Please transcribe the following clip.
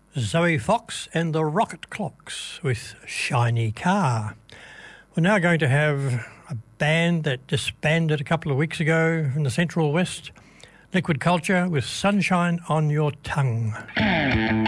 Zoe Fox and the Rocket Clocks with Shiny Car. We're now going to have a band that disbanded a couple of weeks ago from the Central West, Liquid Culture with Sunshine on Your Tongue.